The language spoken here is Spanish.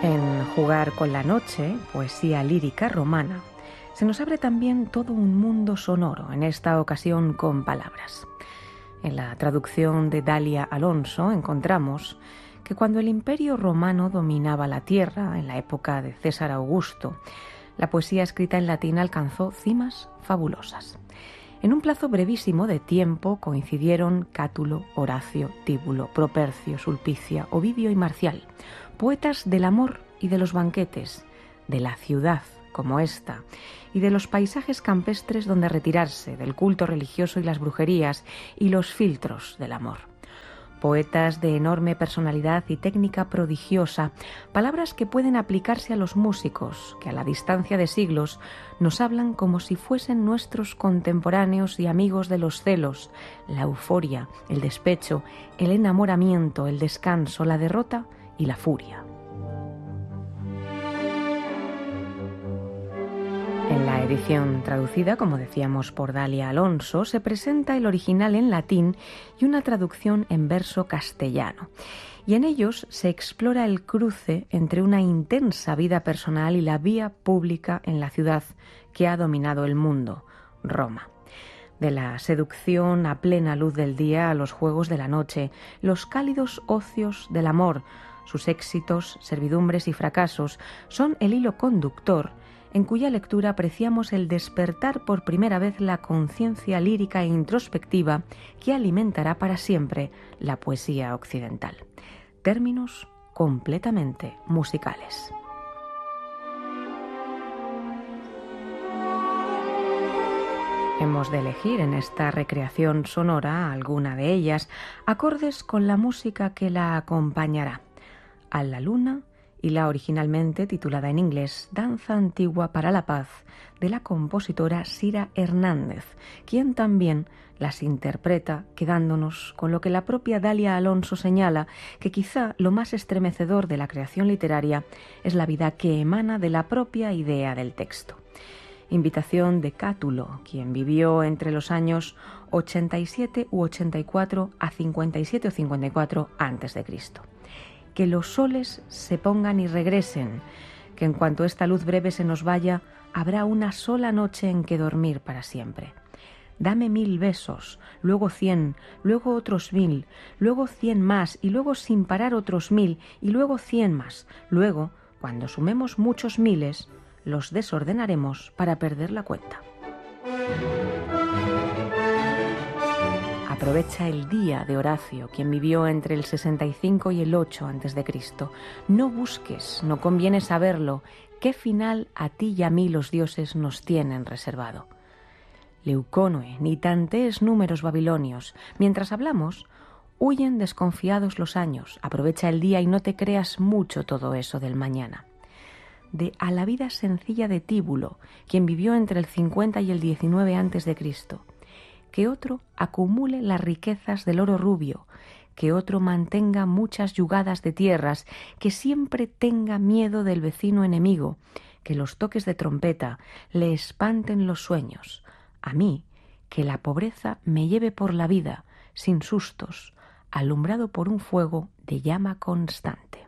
En Jugar con la noche, poesía lírica romana, se nos abre también todo un mundo sonoro, en esta ocasión con palabras. En la traducción de Dalia Alonso encontramos que cuando el Imperio Romano dominaba la tierra, en la época de César Augusto, la poesía escrita en latín alcanzó cimas fabulosas. En un plazo brevísimo de tiempo coincidieron Cátulo, Horacio, Tíbulo, Propercio, Sulpicia, Ovidio y Marcial, poetas del amor y de los banquetes, de la ciudad como esta, y de los paisajes campestres donde retirarse, del culto religioso y las brujerías y los filtros del amor. Poetas de enorme personalidad y técnica prodigiosa, palabras que pueden aplicarse a los músicos, que a la distancia de siglos nos hablan como si fuesen nuestros contemporáneos y amigos de los celos, la euforia, el despecho, el enamoramiento, el descanso, la derrota y la furia. En la edición traducida, como decíamos, por Dalia Alonso, se presenta el original en latín y una traducción en verso castellano. Y en ellos se explora el cruce entre una intensa vida personal y la vía pública en la ciudad que ha dominado el mundo, Roma. De la seducción a plena luz del día a los juegos de la noche, los cálidos ocios del amor, sus éxitos, servidumbres y fracasos son el hilo conductor en cuya lectura apreciamos el despertar por primera vez la conciencia lírica e introspectiva que alimentará para siempre la poesía occidental. Términos completamente musicales. Hemos de elegir en esta recreación sonora, alguna de ellas, acordes con la música que la acompañará. A la luna y la originalmente titulada en inglés Danza Antigua para la Paz, de la compositora Sira Hernández, quien también las interpreta, quedándonos con lo que la propia Dalia Alonso señala, que quizá lo más estremecedor de la creación literaria es la vida que emana de la propia idea del texto. Invitación de Cátulo, quien vivió entre los años 87 u 84 a 57 o 54 a.C. Que los soles se pongan y regresen, que en cuanto esta luz breve se nos vaya, habrá una sola noche en que dormir para siempre. Dame 1000 besos, luego 100, luego otros 1000, luego 100 más, y luego sin parar otros 1000, y luego 100 más. Luego, cuando sumemos muchos miles, los desordenaremos para perder la cuenta. Aprovecha el día de Horacio, quien vivió entre el 65 y el 8 a.C. No busques, no conviene saberlo, qué final a ti y a mí los dioses nos tienen reservado. Leucónoe, ni tantees números babilonios. Mientras hablamos, huyen desconfiados los años. Aprovecha el día y no te creas mucho todo eso del mañana. De A la vida sencilla de Tíbulo, quien vivió entre el 50 y el 19 a.C., que otro acumule las riquezas del oro rubio, que otro mantenga muchas yugadas de tierras, que siempre tenga miedo del vecino enemigo, que los toques de trompeta le espanten los sueños. A mí, que la pobreza me lleve por la vida, sin sustos, alumbrado por un fuego de llama constante.